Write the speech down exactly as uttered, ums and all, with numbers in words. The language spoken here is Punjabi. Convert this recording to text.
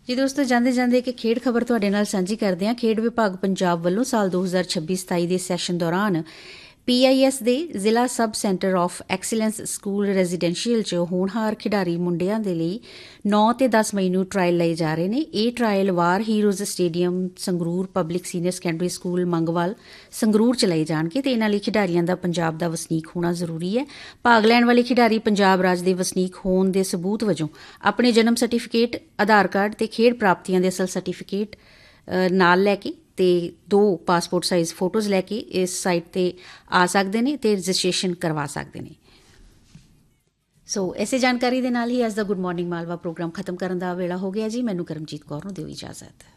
ਜੀ ਦੋਸਤੋ, ਜਾਂਦੇ ਜਾਂਦੇ ਇੱਕ ਖੇਡ ਖਬਰ ਤੁਹਾਡੇ ਨਾਲ ਸਾਂਝੀ ਕਰਦੇ ਹਾਂ। ਖੇਡ ਵਿਭਾਗ ਪੰਜਾਬ ਵੱਲੋਂ ਸਾਲ ਦੋ ਹਜ਼ਾਰ ਛੱਬੀ ਸਤਾਈ ਦੇ ਸੈਸ਼ਨ ਦੌਰਾਨ ਪੀ ਆਈ ਐਸ ਦੇ ਜ਼ਿਲ੍ਹਾ ਸਬ centre of excellence school residential 'ਚ ਹੋਣਹਾਰ ਖਿਡਾਰੀ ਮੁੰਡਿਆਂ ਦੇ ਲਈ ਨੌ ਅਤੇ ਦਸ ਮਈ ਨੂੰ ਟਰਾਇਲ ਲਏ ਜਾ ਰਹੇ ਨੇ। ਇਹ ਟਰਾਇਲ ਵਾਰ heroes stadium Sangrur public senior secondary school ਮੰਗਵਾਲ Sangrur 'ਚ ਲਏ ਜਾਣਗੇ ਅਤੇ ਇਹਨਾਂ ਲਈ ਖਿਡਾਰੀਆਂ ਦਾ ਪੰਜਾਬ ਦਾ ਵਸਨੀਕ ਹੋਣਾ ਜ਼ਰੂਰੀ ਹੈ। ਭਾਗ ਲੈਣ ਵਾਲੇ ਖਿਡਾਰੀ ਪੰਜਾਬ ਰਾਜ ਦੇ ਵਸਨੀਕ ਹੋਣ ਦੇ ਸਬੂਤ ਵਜੋਂ ਆਪਣੇ ਜਨਮ ਸਰਟੀਫਿਕੇਟ, ਆਧਾਰ ਕਾਰਡ ਅਤੇ ਖੇਡ ਪ੍ਰਾਪਤੀਆਂ ਦੇ ਅਸਲ ਸਰਟੀਫਿਕੇਟ ਨਾਲ ਲੈ ਕੇ ਅਤੇ ਦੋ ਪਾਸਪੋਰਟ ਸਾਈਜ਼ ਫੋਟੋਜ਼ ਲੈ ਕੇ ਇਸ ਸਾਈਟ 'ਤੇ ਆ ਸਕਦੇ ਨੇ ਅਤੇ ਰਜਿਸਟ੍ਰੇਸ਼ਨ ਕਰਵਾ ਸਕਦੇ ਨੇ। ਸੋ ਇਸੇ ਜਾਣਕਾਰੀ ਦੇ ਨਾਲ ਹੀ ਅੱਜ ਦਾ ਗੁੱਡ ਮਾਰਨਿੰਗ ਮਾਲਵਾ ਪ੍ਰੋਗਰਾਮ ਖਤਮ ਕਰਨ ਦਾ ਵੇਲਾ ਹੋ ਗਿਆ ਜੀ। ਮੈਨੂੰ ਕਰਮਜੀਤ ਕੌਰ ਨੂੰ ਦਿਓ ਇਜਾਜ਼ਤ।